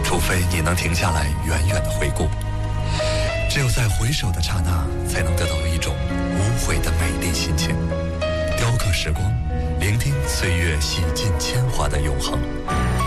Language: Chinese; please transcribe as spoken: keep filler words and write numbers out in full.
除非你能停下来远远的回顾，只有在回首的刹那，才能得到一种无悔的美丽心情。雕刻时光，聆听岁月洗尽铅华的永恒。